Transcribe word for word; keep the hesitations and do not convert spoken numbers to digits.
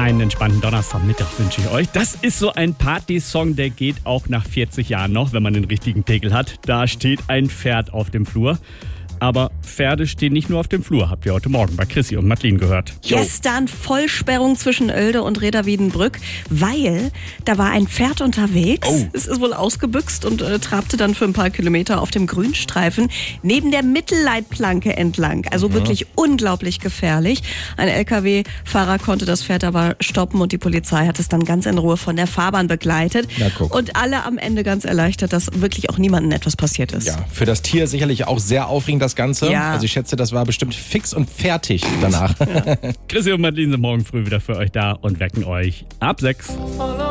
Einen entspannten Donnerstagmittag wünsche ich euch. Das ist so ein Partysong, der geht auch nach vierzig Jahren noch, wenn man den richtigen Pegel hat. Da steht ein Pferd auf dem Flur. Aber Pferde stehen nicht nur auf dem Flur, habt ihr heute Morgen bei Chrissy und Madeline gehört. Jo. Gestern Vollsperrung zwischen Oelde und Reda-Wiedenbrück, weil da war ein Pferd unterwegs. Oh. Es ist wohl ausgebüxt und äh, trabte dann für ein paar Kilometer auf dem Grünstreifen neben der Mittelleitplanke entlang. Also ja. wirklich unglaublich gefährlich. Ein L K W-Fahrer konnte das Pferd aber stoppen und die Polizei hat es dann ganz in Ruhe von der Fahrbahn begleitet. Na, guck. Und alle am Ende ganz erleichtert, dass wirklich auch niemandem etwas passiert ist. Ja, für das Tier sicherlich auch sehr aufregend, das Ganze. Ja. Also ich schätze, das war bestimmt fix und fertig danach. Ja. Chrissy und Madeline sind morgen früh wieder für euch da und wecken euch ab sechs.